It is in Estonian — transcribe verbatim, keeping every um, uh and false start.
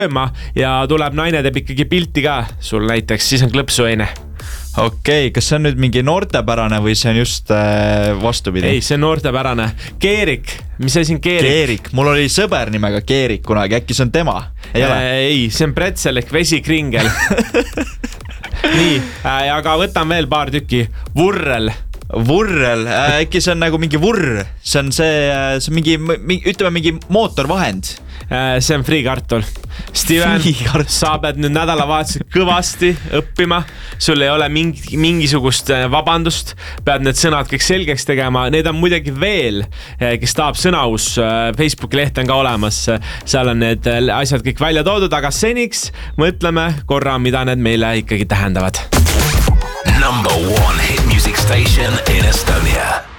ja tuleb naine teeb ikkagi pilti ka sul näiteks, siis on klõpsuaine. Okei, okay, kas see on nüüd mingi noortepärane või see on just äh, vastupidi? Ei, see on noortepärane. Keerik, mis asi on Keerik? Keerik, mul oli sõber nimega Keerik kunagi, äkki see on tema? Ei, äh, ei see on pretzel ehk vesikringel. Nii, äh, aga võtan veel paar tükki. Vurrel. Vurrel, äh, äkki see on nagu mingi vurr, see on see, see on mingi, mingi, ütleme mingi mootorvahend. Äh, see on friikartul. Steven, sa pead nüüd nädalavahetusel kõvasti õppima, sul ei ole mingi, mingisugust vabandust, pead need sõnad kõik selgeks tegema, need on muidugi veel, kes tahab sõnaus, Facebooki leht on ka olemas, seal on need asjad kõik välja toodud, aga seniks mõtleme korra, mida need meile ikkagi tähendavad. Number one hit music station in Estonia.